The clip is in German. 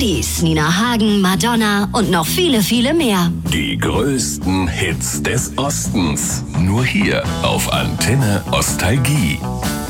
Oldies, Nina Hagen, Madonna und noch viele, viele mehr. Die größten Hits des Ostens. Nur hier auf Antenne Ostalgie.